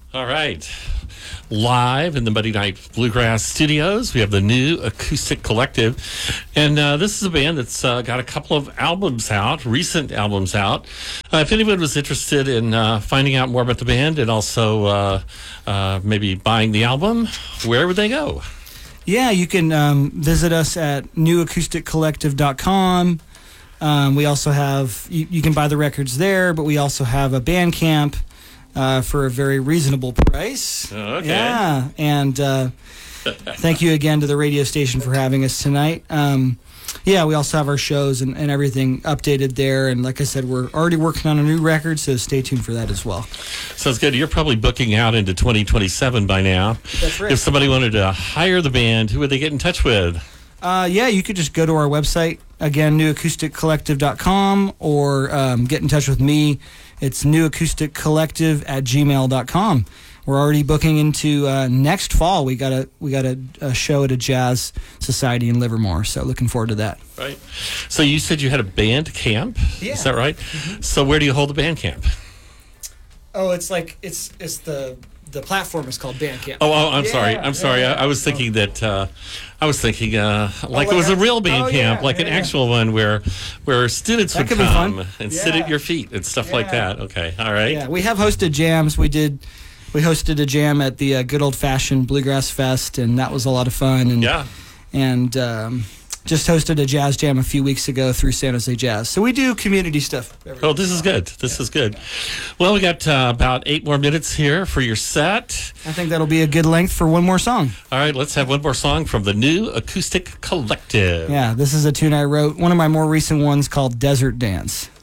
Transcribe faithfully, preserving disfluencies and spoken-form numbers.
All right. Live in the Monday Night Bluegrass Studios, we have the New Acoustic Collective. And uh, this is a band that's uh, got a couple of albums out, recent albums out. Uh, if anyone was interested in uh, finding out more about the band and also uh, uh, maybe buying the album, where would they go? Yeah, you can um, visit us at new acoustic collective dot com. Um, we also have, you, you can buy the records there, but we also have a Bandcamp. Uh, for a very reasonable price. Oh, okay. Yeah, and uh, thank you again to the radio station for having us tonight. Um, yeah, we also have our shows and, and everything updated there. And like I said, we're already working on a new record, so stay tuned for that as well. Sounds good. You're probably booking out into twenty twenty-seven by now. That's right. If somebody wanted to hire the band, who would they get in touch with? Uh, yeah, you could just go to our website, again, new acoustic collective dot com, or um, get in touch with me. It's new acoustic collective at gmail dot com. We're already booking into uh, next fall. We got a we got a, a show at a jazz society in Livermore, so looking forward to that. Right. So you said you had a band camp. Yeah. Is that right? Mm-hmm. So where do you hold the band camp? Oh, it's like it's it's the the platform is called Bandcamp. Oh, oh I'm Yeah, sorry. I'm sorry. yeah, I, I was thinking that. Uh, I was thinking uh, like like it was a a- real band oh, camp, yeah, like an yeah, yeah. actual one where where students That would could be come fun. and sit Yeah. at your feet and stuff like Yeah. that. Okay. All right. Yeah, we have hosted jams. We did. We hosted a jam at the uh, Good Old Fashioned Bluegrass Fest, and that was a lot of fun. And Yeah. and um, just hosted a jazz jam a few weeks ago through San Jose Jazz. So we do community stuff. every Oh, this is good. This is good. Well, we got uh, about eight more minutes here for your set. I think that'll be a good length for one more song. All right, let's have one more song from the New Acoustic Collective. Yeah, this is a tune I wrote, one of my more recent ones called Desert Dance.